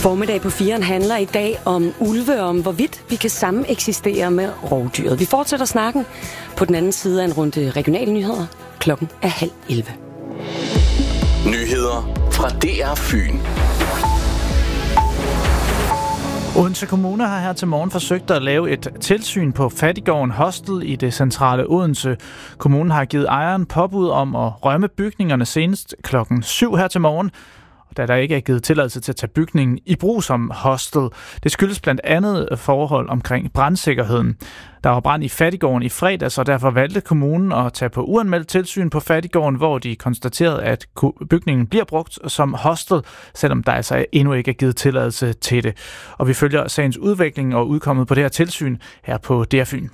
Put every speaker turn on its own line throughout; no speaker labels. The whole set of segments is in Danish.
Formiddag på 4'eren handler i dag om ulve, om hvorvidt vi kan sameksistere med rovdyret. Vi fortsætter snakken på den anden side af en runde regionale nyheder. Klokken er 10:30.
Nyheder fra DR Fyn.
Odense Kommune har her til morgen forsøgt at lave et tilsyn på fattiggården Hostel i det centrale Odense. Kommunen har givet ejeren påbud om at rømme bygningerne senest klokken 7 her til morgen, da der ikke er givet tilladelse til at tage bygningen i brug som hostel. Det skyldes blandt andet forhold omkring brandsikkerheden. Der var brand i fattiggården i fredags, og derfor valgte kommunen at tage på uanmeldt tilsyn på fattiggården, hvor de konstaterede, at bygningen bliver brugt som hostel, selvom der altså endnu ikke er givet tilladelse til det. Og vi følger sagens udvikling og udkommet på det her tilsyn her på DR Fyn.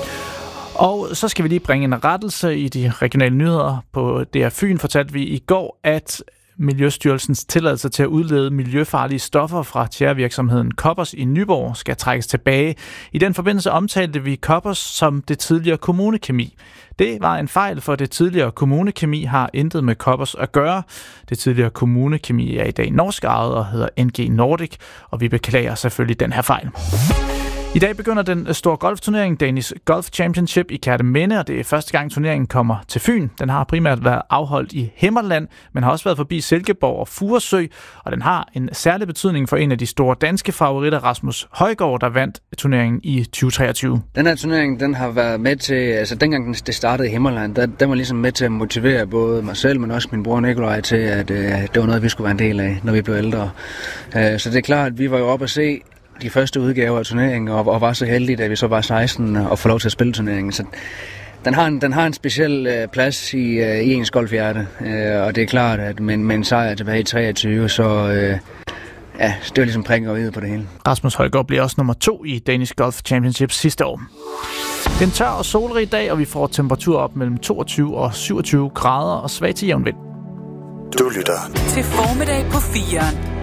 Og så skal vi lige bringe en rettelse i de regionale nyheder. På DR Fyn fortalte vi i går, at Miljøstyrelsens tilladelse til at udlede miljøfarlige stoffer fra tjærevirksomheden Koppers i Nyborg skal trækkes tilbage. I den forbindelse omtalte vi Koppers som det tidligere Kommunekemi. Det var en fejl, for det tidligere Kommunekemi har intet med Koppers at gøre. Det tidligere Kommunekemi er i dag norsk ejet og hedder NG Nordic, og vi beklager selvfølgelig den her fejl. I dag begynder den store golfturnering Danish Golf Championship i Kerteminde, og det er første gang turneringen kommer til Fyn. Den har primært været afholdt i Himmerland, men har også været forbi Silkeborg og Furesø, og den har en særlig betydning for en af de store danske favoritter, Rasmus Højgaard, der vandt turneringen i 2023.
Den her turnering, den har været med til, altså dengang det startede i Himmerland, den var ligesom med til at motivere både mig selv, men også min bror Nikolaj til, at det var noget, vi skulle være en del af, når vi blev ældre. Så det er klart, at vi var jo oppe at se de første udgaver af turneringen, og var så heldige, at vi så var 16 og får lov til at spille turneringen. Så den har en speciel plads i ens golfhjerte, og det er klart, at med en sejr tilbage i 23, så det var ligesom prikken over på det hele.
Rasmus Højgaard bliver også nummer 2 i Danish Golf Championship sidste år. Det er en tør og solrig dag, og vi får temperatur op mellem 22 og 27 grader og svag til jævn vind.
Du lytter
til Formiddag på 4'eren.